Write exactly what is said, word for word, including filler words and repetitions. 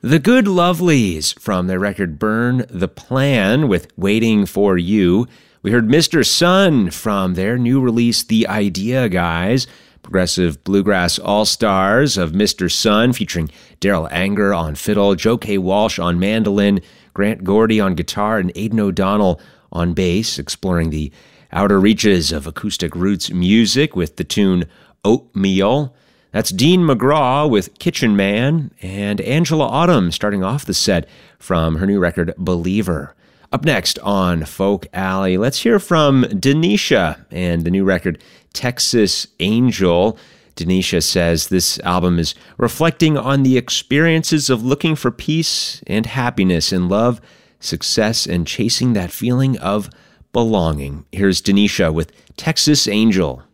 The Good Lovelies from their record Burn the Plan with Waiting for You. We heard Mister Sun from their new release The Idea Guys. Progressive bluegrass all-stars of Mister Sun featuring Daryl Anger on fiddle, Joe K. Walsh on mandolin, Grant Gordy on guitar, and Aidan O'Donnell on bass, exploring the outer reaches of acoustic roots music with the tune Oatmeal. That's Dean McGraw with Kitchen Man, and Angela Autumn starting off the set from her new record, Believer. Up next on Folk Alley, let's hear from Denisha and the new record, Texas Angel. Denisha says this album is reflecting on the experiences of looking for peace and happiness in love, success, and chasing that feeling of belonging. Here's Denisha with Texas Angel.